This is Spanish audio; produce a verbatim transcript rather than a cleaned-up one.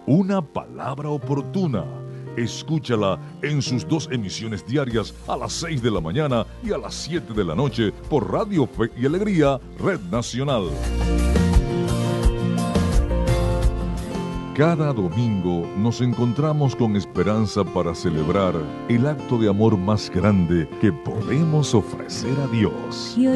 Una palabra oportuna. Escúchala en sus dos emisiones diarias a las seis de la mañana y a las siete de la noche por Radio Fe y Alegría, Red Nacional. Cada domingo nos encontramos con esperanza para celebrar el acto de amor más grande que podemos ofrecer a Dios.